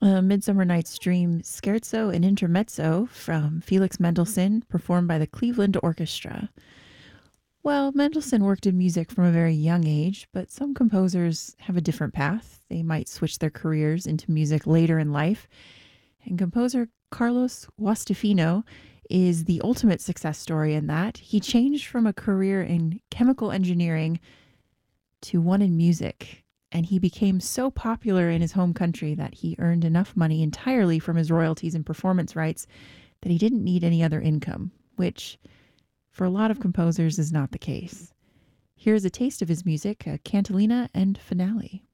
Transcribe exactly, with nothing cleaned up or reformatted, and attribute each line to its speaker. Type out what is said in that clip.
Speaker 1: A Midsummer Night's Dream Scherzo and Intermezzo from Felix Mendelssohn, performed by the Cleveland Orchestra. Well, Mendelssohn worked in music from a very young age, but some composers have a different path. They might switch their careers into music later in life. And composer Carlos Guastavino is the ultimate success story in that. He changed from a career in chemical engineering to one in music. And he became so popular in his home country that he earned enough money entirely from his royalties and performance rights that he didn't need any other income, which for a lot of composers is not the case. Here's a taste of his music, a cantilena and finale.